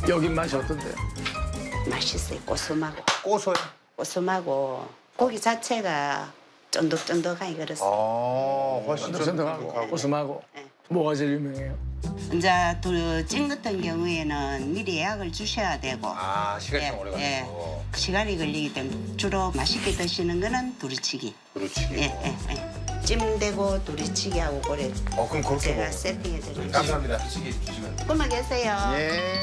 여긴 맛이 어떤데요? 맛있어요. 고소하고. 고소해. 고소하고 고기 자체가 쫀득쫀득하게 그렇습니다. 훨씬 쫀득쫀득하고 고소하고. 네. 뭐가 제일 유명해요? 이제 찜 같은 경우에는 미리 예약을 주셔야 되고. 시간이 예, 좀 오래 걸리고. 시간이 걸리기 때문에 주로 맛있게 드시는 거는 두리치기. 두루치기. 예. 찜되고 두리치기하고 그래. 그럼 그렇게 제가 먹어. 세팅해 드릴게요. 감사합니다. 그만 계세요. 예.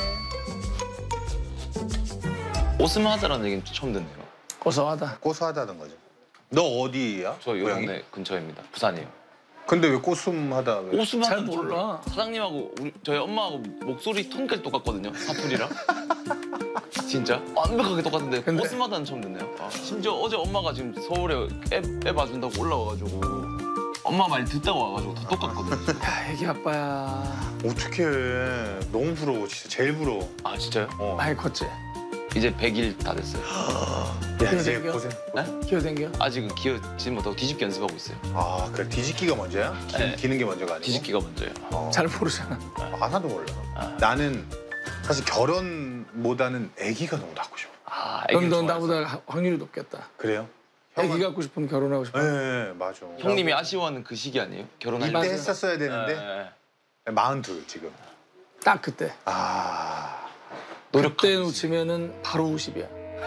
오스마하다라는 얘기는 처음 듣네요. 고소하다. 고소하다는 거죠. 너 어디야? 저 요 고향이? 동네 근처입니다. 부산이에요. 근데 왜 꼬숨하다? 왜? 오스마하다 잘 몰라. 사장님하고 저희 엄마하고 목소리 톤까지 똑같거든요. 사투리랑. 진짜 완벽하게 똑같은데 근데- 오스마하다는 처음 듣네요. 심지어 어제 엄마가 지금 서울에 애 봐준다고 올라와가지고 엄마 말 듣다가 와가지고 다 똑같거든요. 야, 애기 아빠야. 어떡해. 너무 부러워. 진짜 제일 부러워. 아 진짜요? 많이 컸지? 이제 100일 다 됐어요. 야, 이제 생겨? 고생. 기어댕겨? 아직은 기어지 못하고 뒤집기 연습하고 있어요. 그래. 뒤집기가 먼저야? 네. 기는 게 먼저가 아니고? 뒤집기가 먼저예요. 잘 모르잖아. 하나도 몰라. 나는 사실 결혼보다는 아기가 너무 낳고 싶어. 그럼 넌 좋아해서. 나보다 확률이 높겠다. 그래요? 애기 갖고 싶으면 결혼하고 싶어. 네, 맞아. 형님이 아쉬워하는 그 시기 아니에요? 결혼할 이때 맞아요. 했었어야 되는데 네. 42 지금. 딱 그때. 노력. 그때 놓치면은 바로 50이야.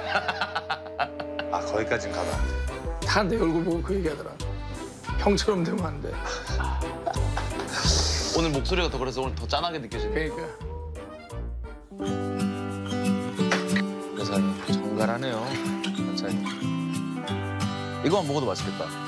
거기까진 가면 안 돼. 다 내 얼굴 보고 그 얘기하더라. 형처럼 되면 안 돼. 오늘 목소리가 더 그래서 오늘 더 짠하게 느껴지네요. 그러니까. 여사님 정갈하네요. 여사님. 이거만 먹어도 맛있겠다.